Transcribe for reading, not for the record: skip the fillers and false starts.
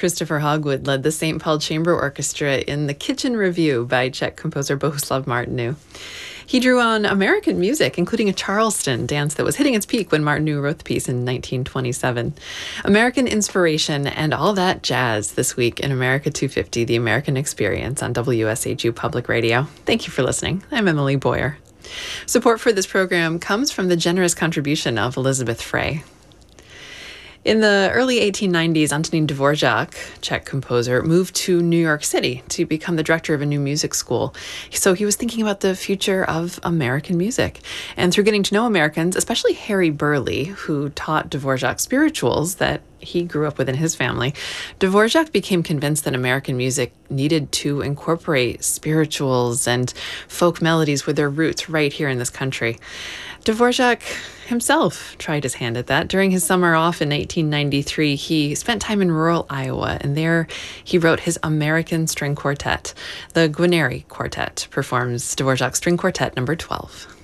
Christopher Hogwood led the St. Paul Chamber Orchestra in The Kitchen Review by Czech composer Bohuslav Martinu. He drew on American music, including a Charleston dance that was hitting its peak when Martinu wrote the piece in 1927. American inspiration and all that jazz this week in America 250, The American Experience on WSHU Public Radio. Thank you for listening. I'm Emily Boyer. Support for this program comes from the generous contribution of Elizabeth Frey. In the early 1890s, Antonín Dvořák, Czech composer, moved to New York City to become the director of a new music school. So he was thinking about the future of American music. And through getting to know Americans, especially Harry Burleigh, who taught Dvořák spirituals that he grew up with in his family, Dvořák became convinced that American music needed to incorporate spirituals and folk melodies with their roots right here in this country. Dvořák himself tried his hand at that. During his summer off in 1893, he spent time in rural Iowa, and there he wrote his American String Quartet. The Guarneri Quartet performs Dvořák's String Quartet number 12.